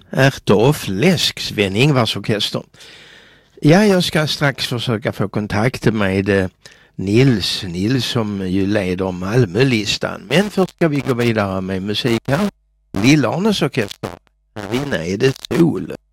Ärtor och fläsk, Sven-Ingvars orkester. Ja, jag ska strax försöka få kontakt med Nils som ju leder Malmölistan. Men först ska vi gå vidare med musik här. Lilla Arnes orkester. Här inne är det sol.